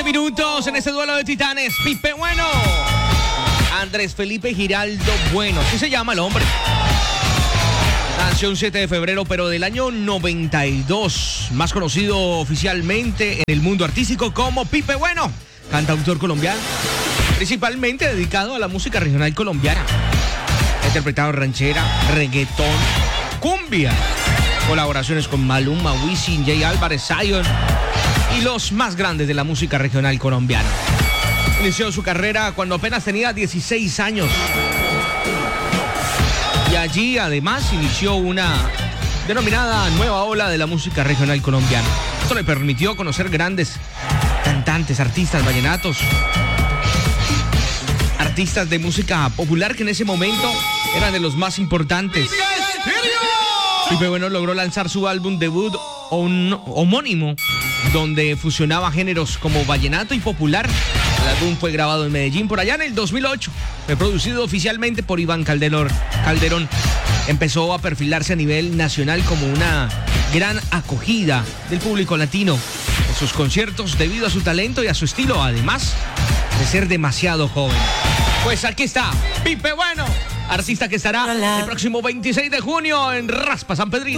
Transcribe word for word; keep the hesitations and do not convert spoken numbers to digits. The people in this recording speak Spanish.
minutos en este duelo de titanes. Pipe Bueno. Andrés Felipe Giraldo Bueno. Así se llama el hombre. Nació un siete de febrero, pero del año noventa y dos. Más conocido oficialmente en el mundo artístico como Pipe Bueno. Cantautor colombiano. Principalmente dedicado a la música regional colombiana. Ha interpretado ranchera, reggaetón, cumbia. Colaboraciones con Maluma, Wisin, Jay Álvarez, Zion y los más grandes de la música regional colombiana. Inició su carrera cuando apenas tenía dieciséis años. Y allí además inició una denominada nueva ola de la música regional colombiana. Esto le permitió conocer grandes cantantes, artistas, vallenatos, artistas de música popular que en ese momento eran de los más importantes. Pipe Bueno logró lanzar su álbum debut on- homónimo, donde fusionaba géneros como vallenato y popular. El álbum fue grabado en Medellín por allá en el dos mil ocho. Fue producido oficialmente por Iván Calderón. Calderón. Empezó a perfilarse a nivel nacional como una gran acogida del público latino en sus conciertos debido a su talento y a su estilo, además de ser demasiado joven. Pues aquí está, Pipe Bueno, artista que estará el próximo veintiséis de junio en Raspa San Pedrito.